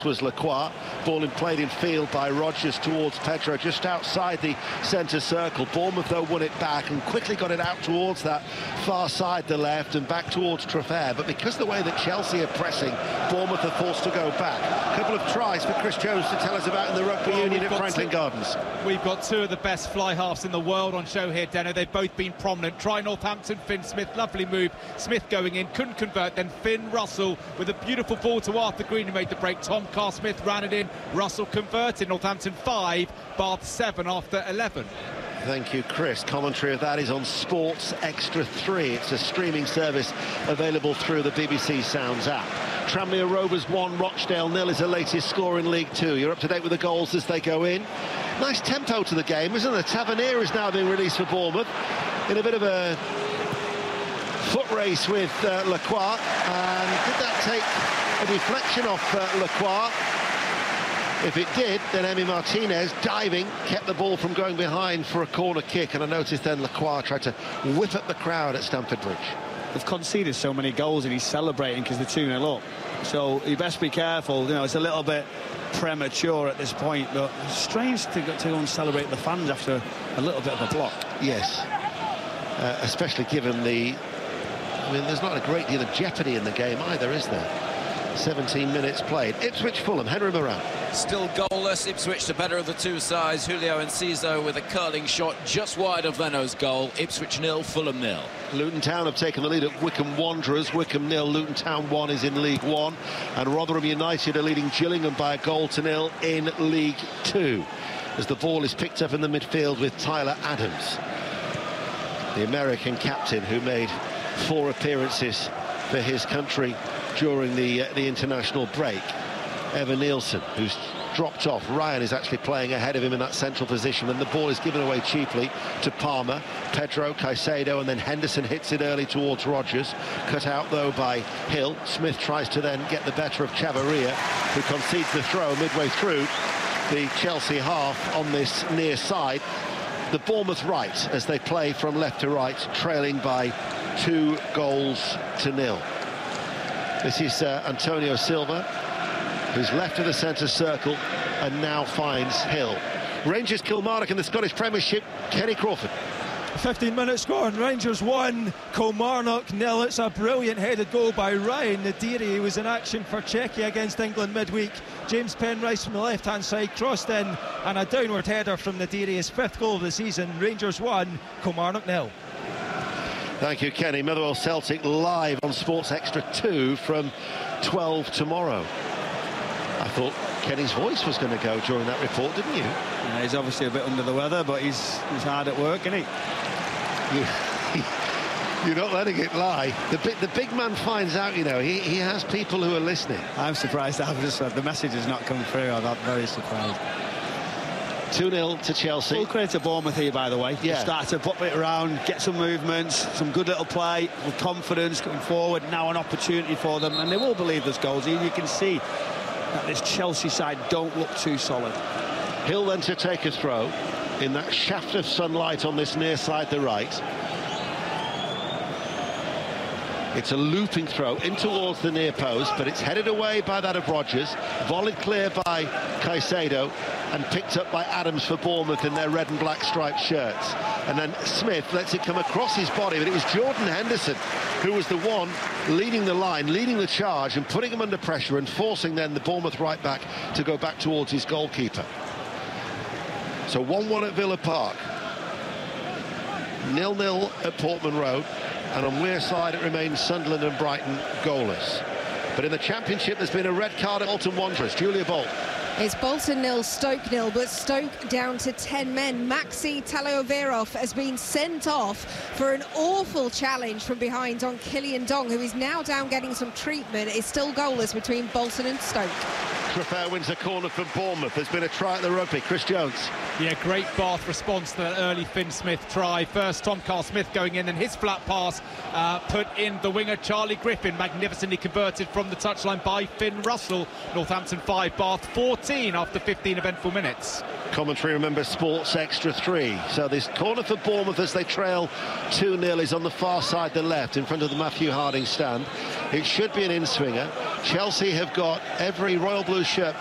was Lacroix. Ball played in field by Rodgers towards Pedro, just outside the centre circle. Bournemouth, though, won it back and quickly got it out towards that far side, the left, and back towards Trafford. But because the way that Chelsea are pressing, Bournemouth are forced to go back. A couple of tries for Chris Jones to tell us about in the Rugby Union at Franklin Gardens. We've got two of the best fly halves in the world on show here, Denno. They've both been prominent. Try Northampton, Finn Smith, lovely move. Smith going in, couldn't convert. Then Finn Russell with a beautiful ball to Arthur Green, who made the break. Tom Carr-Smith ran it in. Russell converted. Northampton 5, Bath 7 after 11. Thank you, Chris. Commentary of that is on Sports Extra 3. It's a streaming service available through the BBC Sounds app. Tranmere Rovers 1, Rochdale 0 is the latest score in League 2. You're up to date with the goals as they go in. Nice tempo to the game, isn't it? Tavernier is now being released for Bournemouth in a bit of a foot race with Lacroix. And did that take a deflection off Lacroix? If it did, then Emi Martinez, diving, kept the ball from going behind for a corner kick. And I noticed then Lacroix tried to whip up the crowd at Stamford Bridge. They've conceded so many goals and he's celebrating because they're 2-0 up. So you best be careful. You know, it's a little bit premature at this point, but it's strange to go and celebrate the fans after a little bit of a block. Yes, especially given the... I mean, there's not a great deal of jeopardy in the game either, is there? 17 minutes played. Ipswich-Fulham, Henry Moran. Still goalless. Ipswich, the better of the two sides. Julio Enciso with a curling shot just wide of Leno's goal. Ipswich 0, Fulham 0. Luton Town have taken the lead at Wycombe Wanderers. Wycombe 0, Luton Town 1 is in League 1. And Rotherham United are leading Gillingham by 1-0 in League 2. As the ball is picked up in the midfield with Tyler Adams, the American captain who made 4 appearances for his country during the international break. Evan Nielsen, who's dropped off. Ryan is actually playing ahead of him in that central position, and the ball is given away cheaply to Palmer. Pedro, Caicedo, and then Henderson hits it early towards Rodgers. Cut out, though, by Hill. Smith tries to then get the better of Chavarria, who concedes the throw midway through the Chelsea half on this near side. The Bournemouth right, as they play from left to right, trailing by 2-0. This is Antonio Silva, who's left of the centre circle and now finds Hill. Rangers Kilmarnock in the Scottish Premiership, Kenny Crawford. 15-minute score, and Rangers 1, Kilmarnock 0. It's a brilliant headed goal by Ryan Nadiri, who was in action for Czechia against England midweek. James Penrice from the left-hand side crossed in, and a downward header from Nadiri, his 5th goal of the season. Rangers 1, Kilmarnock 0. Thank you, Kenny. Motherwell Celtic live on Sports Extra 2 from 12 tomorrow. I thought Kenny's voice was going to go during that report, didn't you? Yeah, he's obviously a bit under the weather, but he's hard at work, isn't he? You're not letting it lie. The big man finds out, you know, he has people who are listening. I'm surprised the message has not come through. I'm very surprised. 2-0 to Chelsea. Full credit to Bournemouth here, by the way. Yeah. Start to pop it around, get some movements, some good little play with confidence going forward. Now an opportunity for them, and they will believe there's goals. You can see that this Chelsea side don't look too solid. Hill then to take a throw in that shaft of sunlight on this near side, the right. It's a looping throw in towards the near post, but it's headed away by that of Rodgers, volleyed clear by Caicedo, and picked up by Adams for Bournemouth in their red and black striped shirts. And then Smith lets it come across his body, but it was Jordan Henderson who was the one leading the line, leading the charge, and putting him under pressure and forcing then the Bournemouth right back to go back towards his goalkeeper. So 1-1 at Villa Park, 0-0 at Portman Road. And on Wearside it remains Sunderland and Brighton goalless. But in the Championship there's been a red card at Bolton Wanderers. Julia Bolt. It's Bolton 0, Stoke 0, but Stoke down to 10 men. Maxi Talaoverov has been sent off for an awful challenge from behind on Killian Dong, who is now down getting some treatment. It's still goalless between Bolton and Stoke. Trafford wins a corner from Bournemouth. There's been a try at the rugby. Chris Jones. Yeah, great Bath response to that early Finn Smith try. First Tom Carr-Smith going in, and his flat pass put in the winger Charlie Griffin, magnificently converted from the touchline by Finn Russell. Northampton 5, Bath 14 after 15 eventful minutes. Commentary, remember, Sports Extra 3. So this corner for Bournemouth as they trail 2-0 is on the far side, the left, in front of the Matthew Harding stand. It should be an in-swinger. Chelsea have got every Royal Blue shirt